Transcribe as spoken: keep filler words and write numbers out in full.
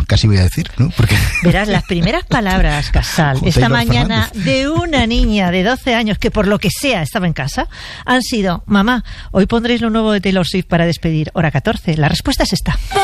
casi voy a decir, ¿no? Porque... Verás, las primeras palabras, Casal, esta Taylor mañana Fernández. de una niña de doce años que por lo que sea estaba en casa, han sido: mamá, hoy pondréis lo nuevo de Taylor Swift para despedir hora catorce. La respuesta es esta.